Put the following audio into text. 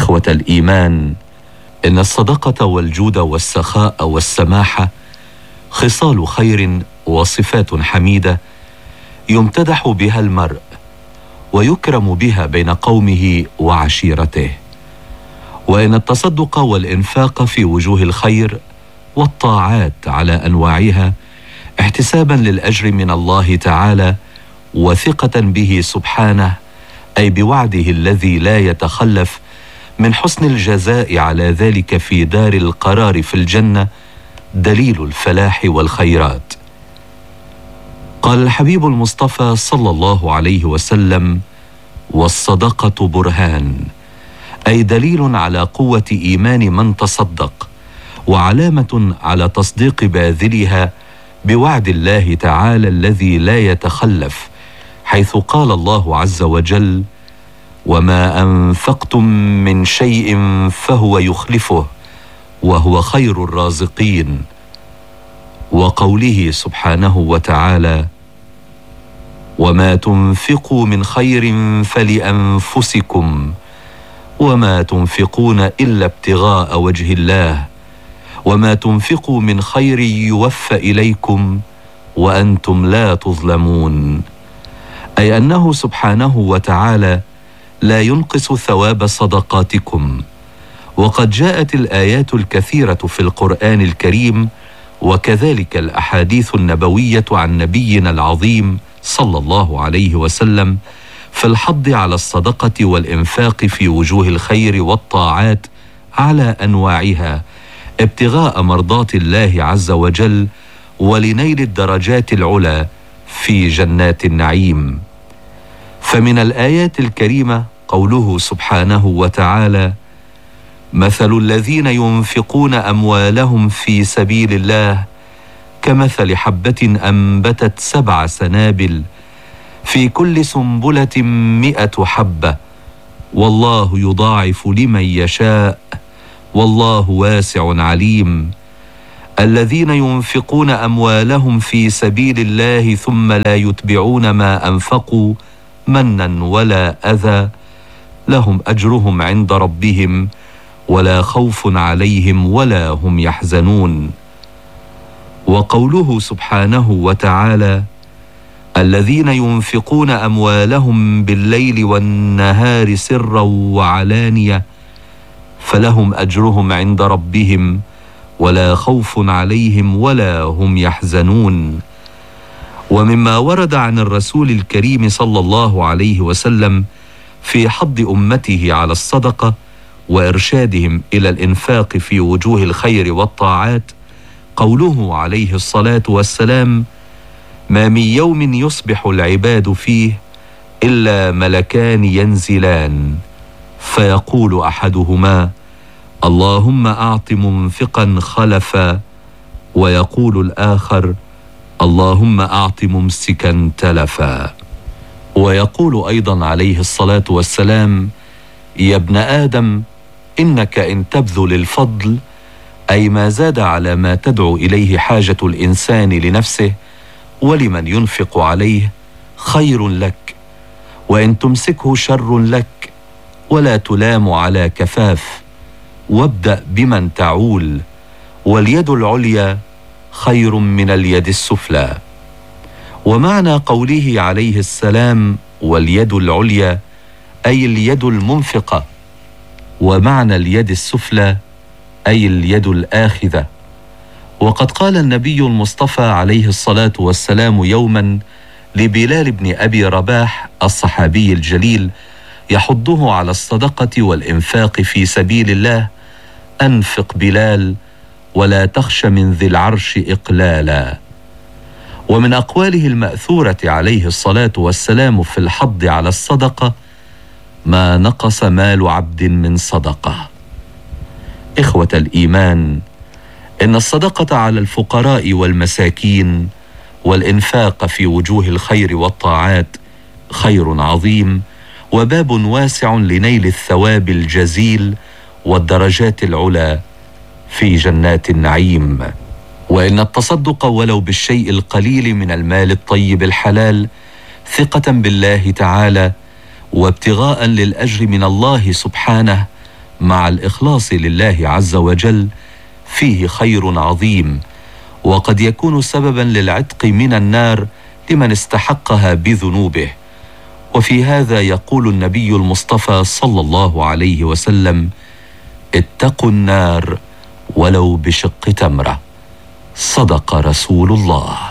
إخوة الإيمان، إن الصدقة والجود والسخاء والسماحة خصال خير وصفات حميدة يمتدح بها المرء ويكرم بها بين قومه وعشيرته. وإن التصدق والإنفاق في وجوه الخير والطاعات على أنواعها احتسابا للأجر من الله تعالى وثقة به سبحانه، أي بوعده الذي لا يتخلف من حسن الجزاء على ذلك في دار القرار في الجنة، دليل الفلاح والخيرات. قال الحبيب المصطفى صلى الله عليه وسلم: والصدقة برهان، أي دليل على قوة إيمان من تصدق، وعلامة على تصديق باذلها بوعد الله تعالى الذي لا يتخلف، حيث قال الله عز وجل: وما أنفقتم من شيء فهو يخلفه وهو خير الرازقين. وقوله سبحانه وتعالى: وما تنفقوا من خير فلأنفسكم وما تنفقون إلا ابتغاء وجه الله وما تنفقوا من خير يوفى إليكم وأنتم لا تظلمون. أي أنه سبحانه وتعالى لا ينقص ثواب صدقاتكم. وقد جاءت الآيات الكثيرة في القرآن الكريم وكذلك الأحاديث النبوية عن نبينا العظيم صلى الله عليه وسلم في الحض على الصدقة والإنفاق في وجوه الخير والطاعات على أنواعها، ابتغاء مرضات الله عز وجل ولنيل الدرجات العلى في جنات النعيم. فمن الآيات الكريمة قوله سبحانه وتعالى: مثل الذين ينفقون أموالهم في سبيل الله كمثل حبة أنبتت 7 سنابل في كل سنبلة 100 حبة والله يضاعف لمن يشاء والله واسع عليم. الذين ينفقون أموالهم في سبيل الله ثم لا يتبعون ما أنفقوا منا ولا أذى لهم أجرهم عند ربهم ولا خوف عليهم ولا هم يحزنون. وقوله سبحانه وتعالى: الذين ينفقون أموالهم بالليل والنهار سرا وعلانية فلهم أجرهم عند ربهم ولا خوف عليهم ولا هم يحزنون. ومما ورد عن الرسول الكريم صلى الله عليه وسلم في حض أمته على الصدقة وإرشادهم إلى الإنفاق في وجوه الخير والطاعات قوله عليه الصلاة والسلام: ما من يوم يصبح العباد فيه إلا ملكان ينزلان فيقول أحدهما: اللهم أعط منفقا خلفا، ويقول الآخر: اللهم أعط ممسكا تلفا. ويقول أيضا عليه الصلاة والسلام: يا ابن آدم إنك إن تبذل الفضل، أي ما زاد على ما تدعو إليه حاجة الإنسان لنفسه ولمن ينفق عليه، خير لك، وإن تمسكه شر لك، ولا تلام على كفاف، وابدأ بمن تعول، واليد العليا خير من اليد السفلى. ومعنى قوله عليه السلام واليد العليا أي اليد المنفقة، ومعنى اليد السفلى أي اليد الآخذة. وقد قال النبي المصطفى عليه الصلاة والسلام يوما لبلال بن أبي رباح الصحابي الجليل يحضه على الصدقة والإنفاق في سبيل الله: أنفق بلال ولا تخش من ذي العرش إقلالا. ومن أقواله المأثورة عليه الصلاة والسلام في الحض على الصدقة: ما نقص مال عبد من صدقة. إخوة الإيمان، إن الصدقة على الفقراء والمساكين والإنفاق في وجوه الخير والطاعات خير عظيم وباب واسع لنيل الثواب الجزيل والدرجات العلى في جنات النعيم. وإن التصدق ولو بالشيء القليل من المال الطيب الحلال ثقة بالله تعالى وابتغاء للأجر من الله سبحانه مع الإخلاص لله عز وجل فيه خير عظيم، وقد يكون سببا للعتق من النار لمن استحقها بذنوبه. وفي هذا يقول النبي المصطفى صلى الله عليه وسلم: اتقوا النار ولو بشق تمرة. صدق رسول الله.